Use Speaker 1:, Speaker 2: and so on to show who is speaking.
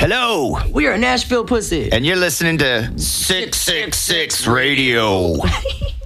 Speaker 1: Hello,
Speaker 2: We are Nashville Pussy.
Speaker 1: and you're listening to 666 Radio.